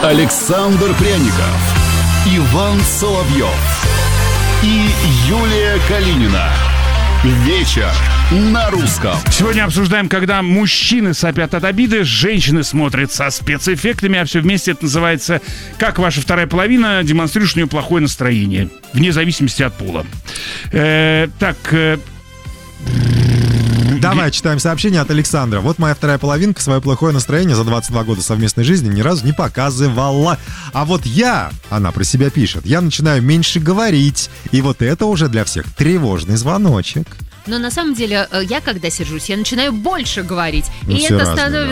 Александр Пряников, Иван Соловьев и Юлия Калинина. Вечер на русском. Сегодня обсуждаем, когда мужчины сопят от обиды, женщины смотрят со спецэффектами, а все вместе это называется «Как ваша вторая половина демонстрирует у нее плохое настроение», вне зависимости от пола. Давай читаем сообщение от Александра. Вот моя вторая половинка свое плохое настроение за 22 года совместной жизни ни разу не показывала. А вот я, она про себя пишет, я начинаю меньше говорить. И вот это уже для всех тревожный звоночек. Но на самом деле, я когда сержусь, я начинаю больше говорить. Ну, и все это разное, становится